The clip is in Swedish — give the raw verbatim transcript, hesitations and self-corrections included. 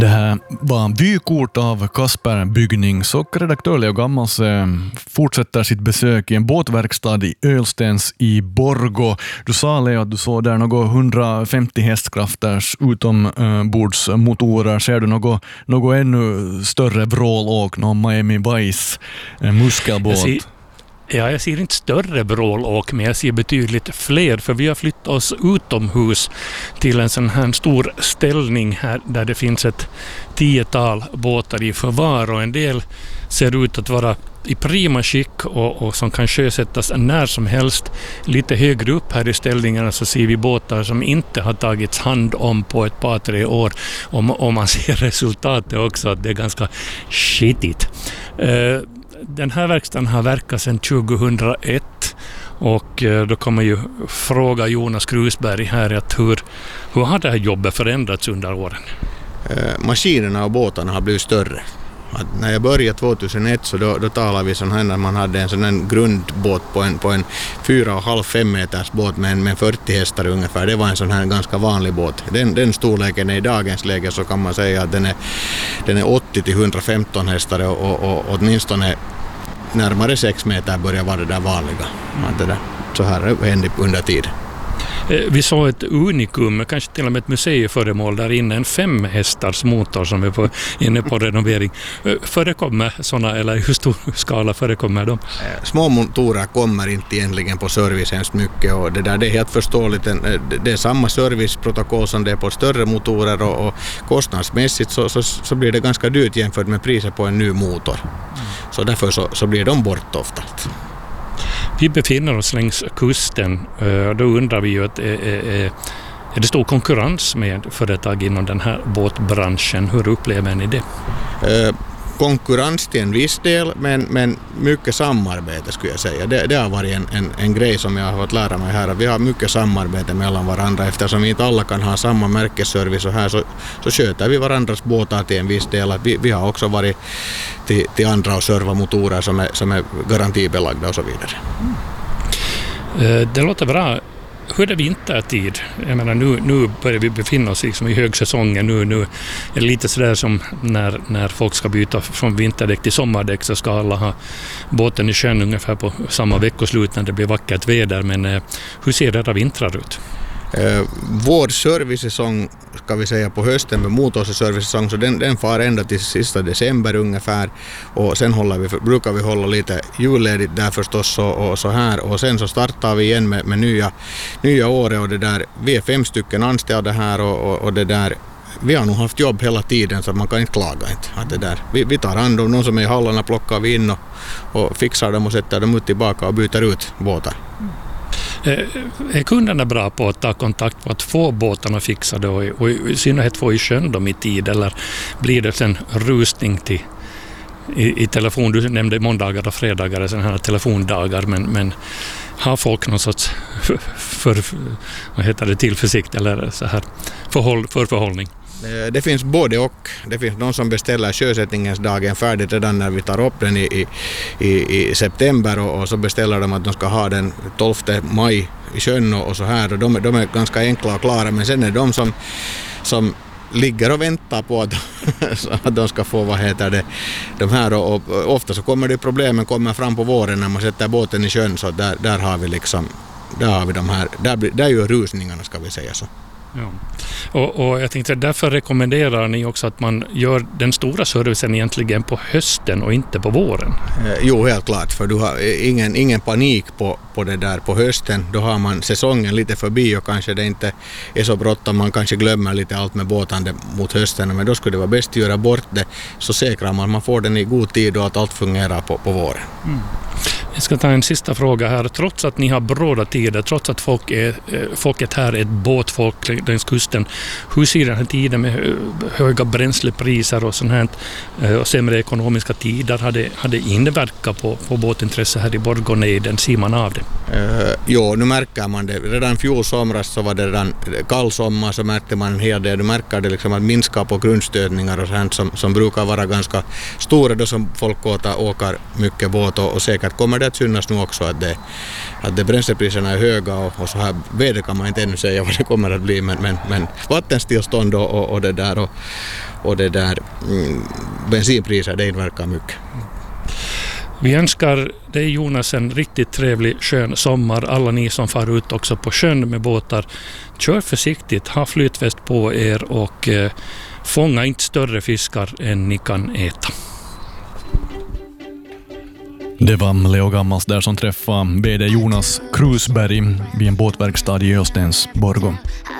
Det här var vykort av Kasper Byggnings och redaktör Leo Gammals eh, fortsätter sitt besök i en båtverkstad i Ölstens i Borgå. Du sa, Leo, att du såg där något hundrafemtio hästkrafters utombordsmotorer. Ser du något, något ännu större vrålåk, någon Miami Vice eh, muskelbåt? Ja, jag ser inte större vrålåk, men jag ser betydligt fler, för vi har flyttat oss utomhus till en sån här stor ställning här där det finns ett tiotal båtar i förvar, och en del ser ut att vara i prima skick och, och som kan sjösättas när som helst. Lite högre upp här i ställningarna så ser vi båtar som inte har tagits hand om på ett par, tre år, och, och man ser resultatet också, att det är ganska skitigt. Uh, Den här verkstaden har verkat sedan tjugohundraett, och då kommer ju fråga Jonas Krusberg här att hur, hur har det här jobbet förändrats under åren? Eh, maskinerna och båtarna har blivit större. Att när jag började tjugohundraett så då, då talade vi sån här när man hade en sån här grundbåt på en, på en fyra och halv fem meters båt med, en, med fyrtio hästar ungefär. Det var en sån här ganska vanlig båt. Den, den storleken är i dagens läge, så kan man säga att den är, den är åttio till hundrafemton hästar och, och, och åtminstone närmare sex meter börjar vara det där vanliga. Att det där, så här hände under tid. Vi såg ett unikum, kanske till och med ett museiföremål där inne, en fem hästars motor som är på, inne på renovering. Förekommer sådana, eller hur stor skala förekommer de? Små motorer kommer inte egentligen på service hemskt mycket, och det där det är helt förståeligt. Det är samma serviceprotokoll som det är på större motorer, och, och kostnadsmässigt så, så, så blir det ganska dyrt jämfört med priset på en ny motor. Mm. Så därför så, så blir de bort ofta. Vi befinner oss längs kusten, och då undrar vi ju att är, är, är det stor konkurrens med företag inom den här båtbranschen? Hur upplever ni det? Eh, konkurrens till en viss del, men, men mycket samarbete skulle jag säga. Det, det har varit en, en, en grej som jag har fått lära mig här. Vi har mycket samarbete mellan varandra, eftersom vi inte alla kan ha samma märkesservice, och här så, så sköter vi varandras båtar till en viss del. Vi, vi har också varit till, till andra och serva motorer som är, som är garantibelagda och så vidare. Mm. Det låter bra. Hur är det vintertid? Jag menar, nu, nu börjar vi befinna oss liksom i högsäsongen. Nu, nu är det lite sådär som när, när folk ska byta från vinterdäck till sommardäck, så ska alla ha båten i sjön ungefär på samma veckoslut när det blir vackert väder. Men eh, hur ser era vintrar ut? Eh, vår servicesäsong ska vi säga på hösten med motorservicesäsong, så den, den far ända till sista december ungefär, och sen håller vi, brukar vi hålla lite julledigt där förstås och, och så här, och sen så startar vi igen med, med nya, nya året, och det där, vi är fem stycken anställda här, och, och, och det där, vi har nog haft jobb hela tiden, så man kan inte klaga inte. Att det där, vi, vi tar hand om någon som är i hallarna, plockar vi in och, och fixar dem och sätter dem ut tillbaka och byter ut båtar. Mm. Är kunderna bra på att ta kontakt på att få båtarna fixade, och, och i synnerhet få i sjön dem i tid, eller blir det en rusning till i, i telefon? Du nämnde måndagar och fredagar, sådana här telefondagar, men, men har folk någon sorts för, för, vad heter det, tillförsikt eller så här förhåll, förförhållning? Det finns både och. Det finns någon som beställer sjösättningens dagen färdigt redan när vi tar upp den i, i, i september, och, och så beställer de att de ska ha den tolfte maj i sjön och, och så här. Och de, de är ganska enkla och klara, men sen är de som, som ligger och väntar på att, att de ska få, vad heter det, de här, och, och ofta så kommer det problemen kommer fram på våren när man sätter båten i sjön, så där, där har vi liksom, där har vi de här, där, där är ju rusningarna, ska vi säga så. Ja. Och, och jag tänkte därför rekommenderar ni också att man gör den stora servicen egentligen på hösten och inte på våren. Eh, jo, helt klart, för du har ingen, ingen panik på, på det där på hösten. Då har man säsongen lite förbi, och kanske det inte är så bråttom, man kanske glömmer lite allt med båtande mot hösten, men då skulle det vara bäst att göra bort det, så säkrar man man får den i god tid och att allt fungerar på, på våren. Mm. Jag ska ta en sista fråga här. Trots att ni har bråda tider, trots att folk är, folket här är ett båtfolk längs kusten, hur ser den här tiden med höga bränslepriser och sånt här och sämre ekonomiska tider, hade, hade inverkat på, på båtintresse här i Borgånejden? Ser man av det? Uh, jo, nu märker man det. Redan fjol somras så var det redan kall sommar, så märkte man en hel del. Du märker det liksom att minska på grundstötningar och sånt som, som brukar vara ganska stora då som folk åker, åker mycket båt, och, och säkert kommer det att synas nu också att, det, att det bränslepriserna är höga och, och så här väder kan man inte ännu säga vad det kommer att bli, men, men, men vattenstillstånd och, och, och det där och, och det där mm, bensinpriser, det inverkar mycket. Vi önskar dig, Jonas, en riktigt trevlig skön sommar. Alla ni som far ut också på sjön med båtar, kör försiktigt, ha flytväst på er och eh, fånga inte större fiskar än ni kan äta. Det var Leo Gammals där som träffade B D Jonas Krusberg vid en båtverkstad i Ölstens Borgå.